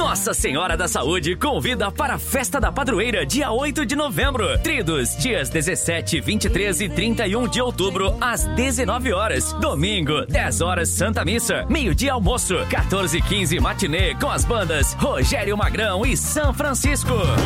Nossa Senhora da Saúde convida para a Festa da Padroeira, dia 8 de novembro. Tridos, dias 17, 23 e 31 de outubro, às 19 horas. Domingo, 10 horas, Santa Missa. Meio-dia, almoço. 14h15, matinê com as bandas Rogério Magrão e São Francisco.